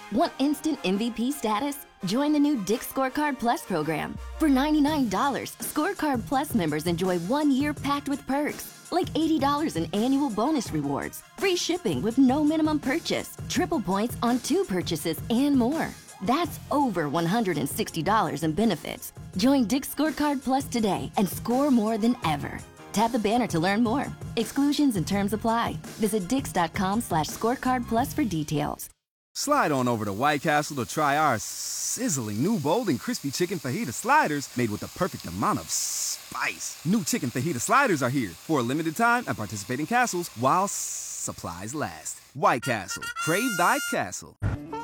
Want instant MVP status? Join the new Dick's Scorecard Plus program. For $99, Scorecard Plus members enjoy 1 year packed with perks, like $80 in annual bonus rewards, free shipping with no minimum purchase, triple points on 2 purchases, and more. That's over $160 in benefits. Join Dick's Scorecard Plus today and score more than ever. Tap the banner to learn more. Exclusions and terms apply. Visit dix.com/scorecard plus for details. Slide on over to White Castle to try our sizzling new bold and crispy chicken fajita sliders made with the perfect amount of spice. New chicken fajita sliders are here for a limited time at participating castles while supplies last. White Castle, crave thy castle.